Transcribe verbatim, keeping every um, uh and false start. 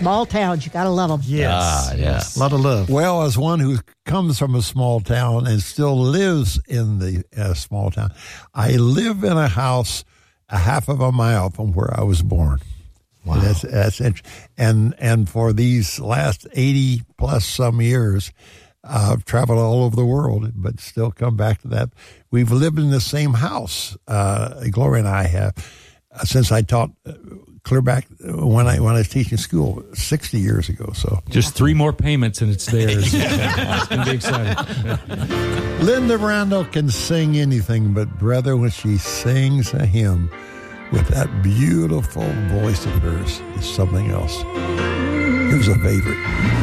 Small towns, you got to love them. Yes. Ah, yes. A lot of love. Well, as one who comes from a small town and still lives in the uh, small town, I live in a house a half of a mile from where I was born. Wow. That's, that's interesting. And, and for these last eighty plus some years, uh, I've traveled all over the world, but still come back to that. We've lived in the same house, uh, Gloria and I have, uh, since I taught uh, clear back when I when I was teaching school sixty years ago. So just three more payments and it's theirs. It's going to be exciting. Linda Randall can sing anything, but brother, when she sings a hymn with that beautiful voice of hers, is something else. Here's a favorite.